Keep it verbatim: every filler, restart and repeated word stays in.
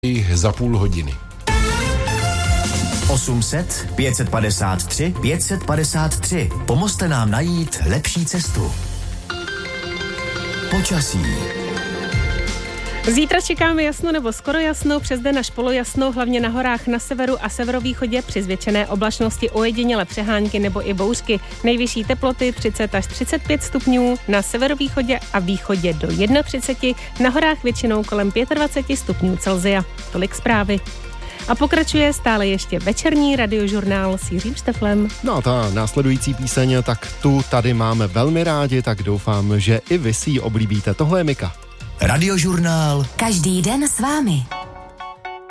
za půl hodiny. osm set pět set padesát tři pět set padesát tři. Pomozte nám najít lepší cestu. Počasí. Zítra čekáme jasno nebo skoro jasno, přes den až polojasno, hlavně na horách na severu a severovýchodě, při zvětšené oblačnosti ojediněle přehánky nebo i bouřky. Nejvyšší teploty třicet až třicet pět stupňů, na severovýchodě a východě do třicet jedna, na horách většinou kolem dvacet pět stupňů Celsia. Tolik zprávy. A pokračuje stále ještě večerní radiožurnál s Jiřím Šteflem. No a ta následující píseň, tak tu tady máme velmi rádi, tak doufám, že i vy si ji oblíbíte. Tohle je Mika. Radiožurnál. Každý den s vámi.